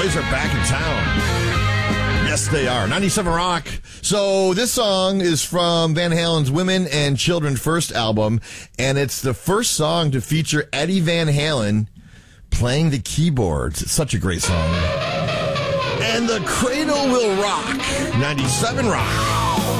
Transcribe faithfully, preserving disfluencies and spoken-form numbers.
boys are back in town. Yes, they are. ninety-seven Rock. So this song is from Van Halen's Women and Children First album, and it's the first song to feature Eddie Van Halen playing the keyboards. It's such a great song. And the Cradle Will Rock. ninety-seven Rock.